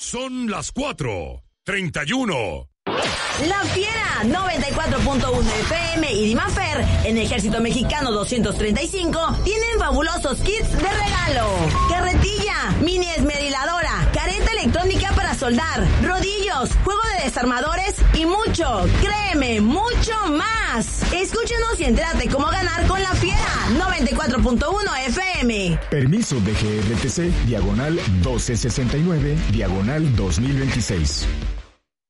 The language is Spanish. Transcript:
Son las 4:31. La Fiera 94.1 FM y Dimafer en Ejército Mexicano 235 tienen fabulosos kits de regalo. Carretilla, mini esmeriladora, careta electrónica para soldar, rodillos, juego de desarmadores y mucho, créeme, mucho más. Escúchanos y entérate cómo ganar con La Fiera 94.1 FM. Permiso de GRTC, diagonal 1269, diagonal 2026.